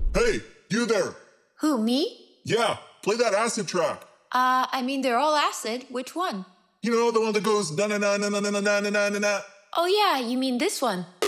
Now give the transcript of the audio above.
Hey, you there. Who, me? Yeah, play that acid track. I mean, they're all acid. Which one? You know, the one that goes na na na na na na na na na na. Oh yeah, you mean this one.